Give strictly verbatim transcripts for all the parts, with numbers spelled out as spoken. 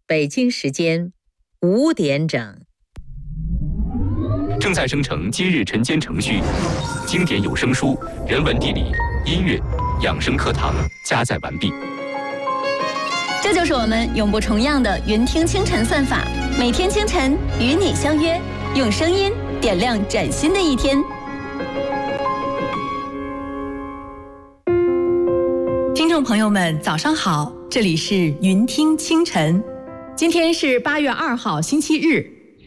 北京时间五点整。 正在生成今日晨间程序，经典有声书、人文地理、音乐、养生课堂加载完毕。 这就是我们永不重样的云听清晨算法，每天清晨与你相约，用声音点亮崭新的一天。 听众朋友们，早上好，这里是云听清晨，今天是八月二号，星期日。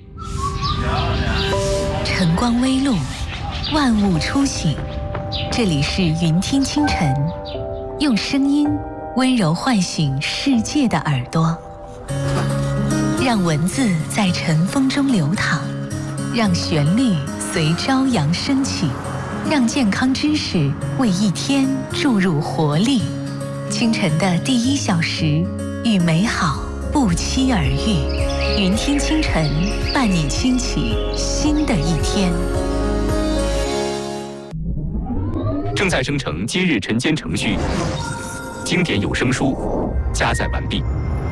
晨光微露，万物初醒，这里是云听清晨，用声音温柔唤醒世界的耳朵，让文字在晨风中流淌，让旋律随朝阳升起，让健康知识为一天注入活力。清晨的第一小时，与美好不期而遇。云听清晨，伴你轻启新的一天。 正在生成今日晨间程序，经典有声书加载完毕。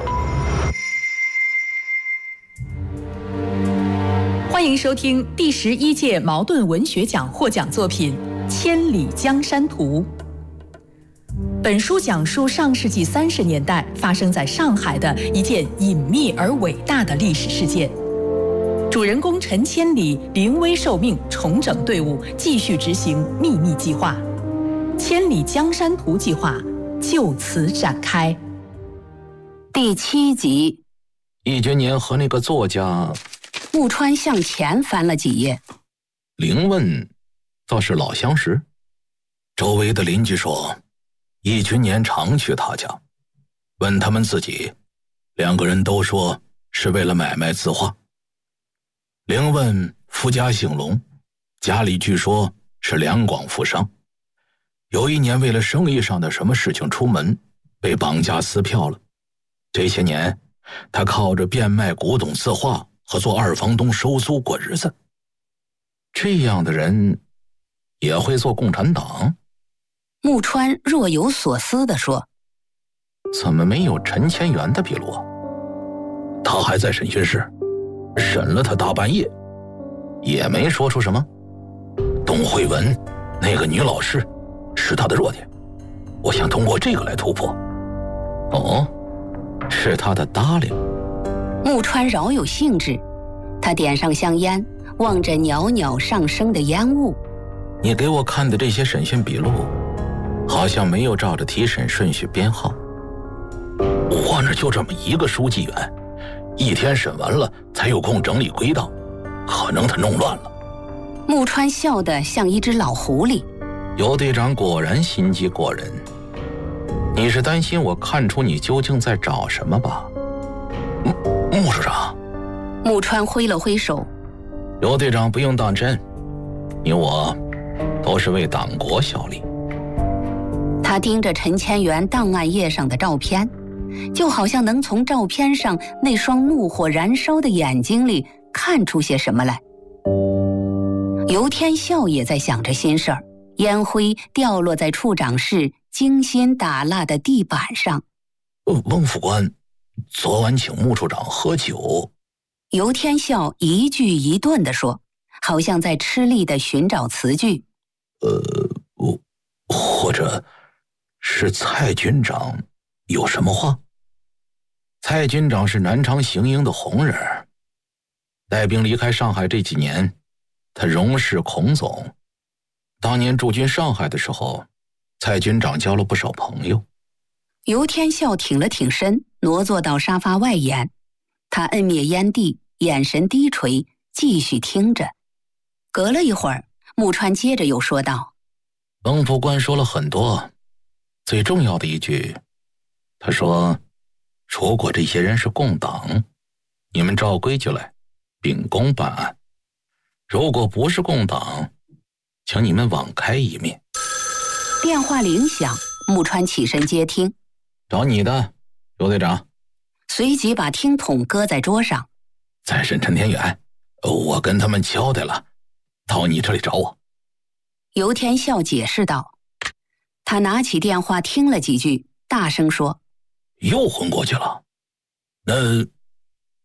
欢迎收听第十一届茅盾文学奖获奖作品《千里江山图》。本书讲述上世纪三十年代发生在上海的一件隐秘而伟大的历史事件。主人公陈千里临危受命，重整队伍，继续执行秘密计划。千里江山图计划就此展开。 第七集， 易觉年和那个作家木川向前翻了几页。 灵问倒是老相识，周围的邻居说易觉年常去他家，问他们自己，两个人都说是为了买卖字画。灵问夫家姓龙，家里据说是两广富商，有一年为了生意上的什么事情出门，被绑架撕票了。这些年他靠着变卖古董字画和做二房东收租过日子。这样的人也会做共产党？ 木川若有所思地说， 怎么没有陈千元的笔录啊？他还在审讯室审了他大半夜，也没说出什么。董慧文那个女老师是他的弱点，我想通过这个来突破。哦，是他的搭理。 木川饶有兴致，他点上香烟，望着袅袅上升的烟雾。 你给我看的这些审讯笔录好像没有照着提审顺序编号，我那就这么一个书记员，一天审完了才有空整理归档，可能他弄乱了。 木川笑得像一只老狐狸。 尤队长果然心机过人，你是担心我看出你究竟在找什么吧？木木处长。 木川挥了挥手， 尤队长不用当真，你我都是为党国效力。 他盯着陈千元档案页上的照片，就好像能从照片上那双怒火燃烧的眼睛里看出些什么来。尤天笑也在想着心事儿，烟灰掉落在处长室精心打蜡的地板上。 翁副官昨晚请穆处长喝酒。 尤天笑一句一顿地说，好像在吃力地寻找词句。 呃，或者是蔡军长有什么话？蔡军长是南昌行营的红人，带兵离开上海这几年，他荣视孔总。当年驻军上海的时候，蔡军长交了不少朋友。 尤天笑挺了挺身，挪坐到沙发外沿，他摁灭烟蒂，眼神低垂，继续听着。隔了一会儿，木川接着又说道， 翁副官说了很多，最重要的一句，他说如果这些人是共党，你们照规矩来秉公办案，如果不是共党，请你们网开一面。 电话铃响，木川起身接听。 找你的，尤队长。 随即把听筒搁在桌上。 再审陈天元，我跟他们交代了，到你这里找我。 尤天笑解释道。他拿起电话听了几句，大声说， 又昏过去了。那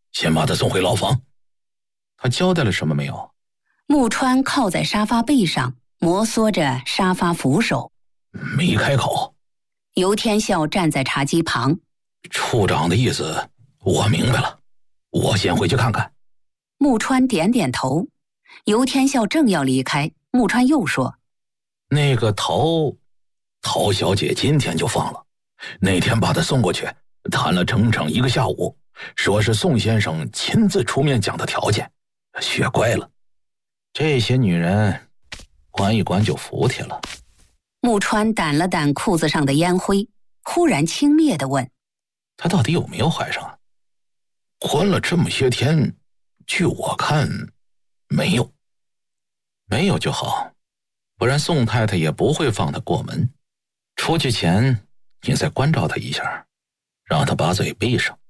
先把他送回牢房。他交代了什么没有？ 木川靠在沙发背上，摩挲着沙发扶手， 没开口。 游天笑站在茶几旁。 处长的意思我明白了，我先回去看看。 木川点点头。游天笑正要离开，木川又说： 那个陶陶小姐今天就放了，那天把她送过去，谈了整整一个下午，说是宋先生亲自出面讲的条件，学乖了。这些女人管一管就服帖了。 木川掸了掸裤子上的烟灰，忽然轻蔑地问： 她到底有没有怀上？关了这么些天，据我看没有。没有就好，不然宋太太也不会放她过门。出去前你再关照她一下，让她把嘴闭上。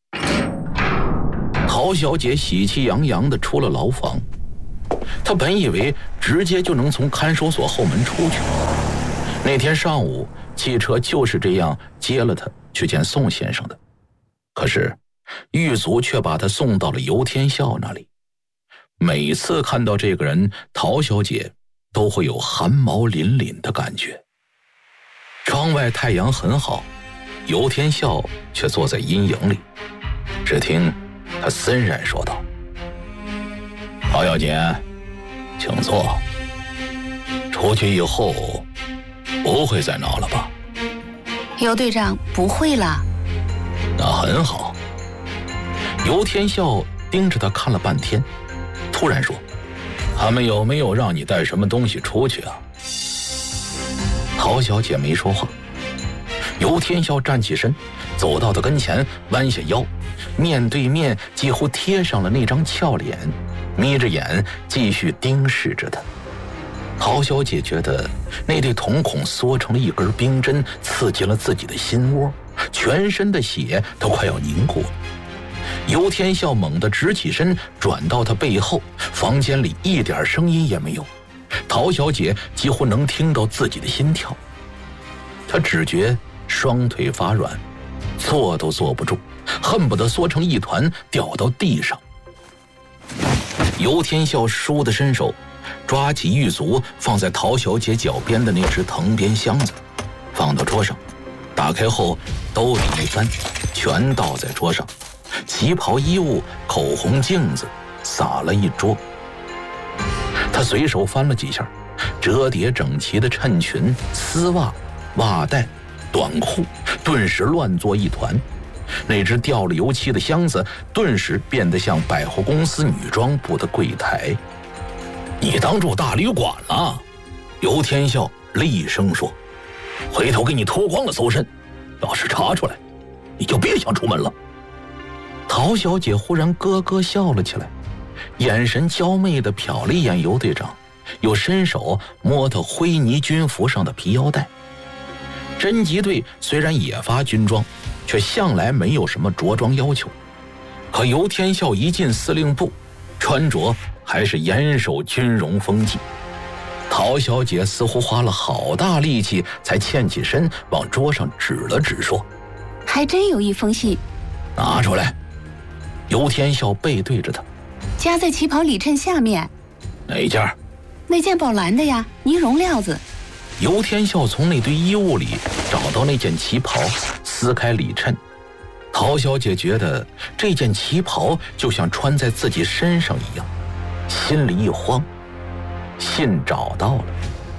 陶小姐喜气洋洋地出了牢房，她本以为直接就能从看守所后门出去。那天上午汽车就是这样接了她去见宋先生的，可是狱卒却把她送到了游天笑那里。每次看到这个人，陶小姐都会有汗毛凛凛的感觉。窗外太阳很好，游天笑却坐在阴影里。只听他森然说道：陶小姐，请坐。出去以后不会再闹了吧？ 游队长，不会了。 那很好。游天笑盯着他看了半天，突然说：他们有没有让你带什么东西出去啊？陶小姐没说话。游天笑站起身，走到他跟前，弯下腰，面对面几乎贴上了那张俏脸，眯着眼继续盯视着他。陶小姐觉得那对瞳孔缩成了一根冰针，刺激了自己的心窝，全身的血都快要凝固了。游天笑猛地直起身，转到他背后，房间里一点声音也没有，陶小姐几乎能听到自己的心跳。她只觉双腿发软，坐都坐不住，恨不得缩成一团掉到地上。游天笑倏地伸手抓起狱卒放在陶小姐脚边的那只藤编箱子，放到桌上，打开后兜里一翻，全倒在桌上，旗袍、衣物、口红、镜子洒了一桌。他随手翻了几下，折叠整齐的衬裙、丝袜、袜带、短裤顿时乱作一团。那只掉了油漆的箱子顿时变得像百货公司女装部的柜台。你当住大旅馆了？游天笑厉声说：回头给你脱光了搜身，要是查出来你就别想出门了。陶小姐忽然咯咯笑了起来，眼神娇媚地瞟了一眼游队长，又伸手摸他灰呢军服上的皮腰带。侦缉队虽然也发军装，却向来没有什么着装要求，可游天笑一进司令部，穿着还是严守军容风纪。陶小姐似乎花了好大力气才欠起身，往桌上指了指说： 还真有一封信。 拿出来。游天笑背对着他： 夹在旗袍里衬下面。 哪一件？ 那件宝蓝的呀，呢绒料子。 游天笑从那堆衣物里找到那件旗袍，撕开里衬。陶小姐觉得这件旗袍就像穿在自己身上一样，心里一慌。信找到了。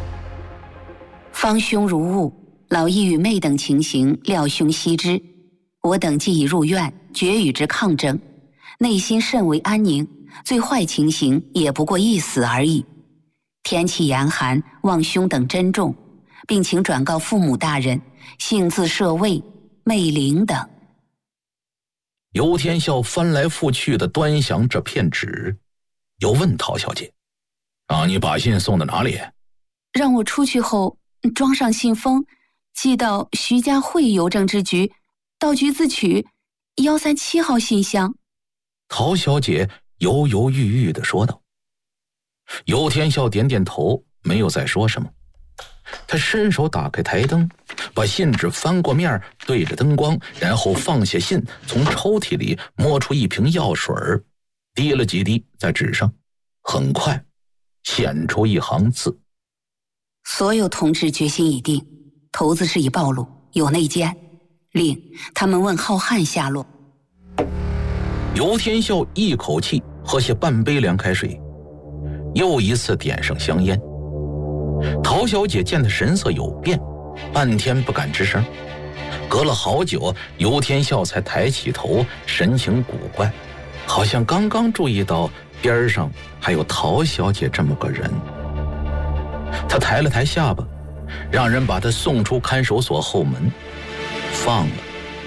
方兄如误，老义与妹等情形料兄悉知，我等既已入院，决与之抗争，内心甚为安宁，最坏情形也不过一死而已。天气严寒，望兄等珍重，并请转告父母大人，幸自舍卫、媚玲等。 游天笑翻来覆去地端详这片纸，又问陶小姐：让你把信送到哪里？ 让我出去后装上信封，寄到徐家汇邮政支局，到局自取一三七号信箱。 陶小姐犹犹豫豫地说道。游天笑点点头，没有再说什么。 他伸手打开台灯，把信纸翻过面，对着灯光，然后放下信，从抽屉里摸出一瓶药水，滴了几滴在纸上，很快显出一行字： 所有同志决心已定，头子是已暴露，有内奸，令他们问浩瀚下落。 尤天笑一口气喝下半杯凉开水，又一次点上香烟。陶小姐见他神色有变，半天不敢吱声。隔了好久，尤天笑才抬起头，神情古怪，好像刚刚注意到边上还有陶小姐这么个人。他抬了抬下巴，让人把他送出看守所后门，放了。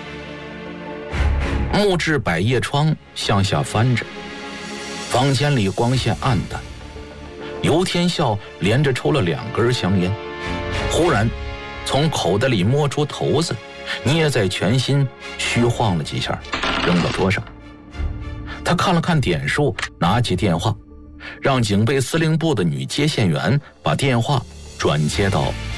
木质百叶窗向下翻着，房间里光线暗淡。尤天笑连着抽了两根香烟，忽然从口袋里摸出头子，捏在拳心，虚晃了几下，扔到桌上。他看了看点数，拿起电话，让警备司令部的女接线员把电话转接到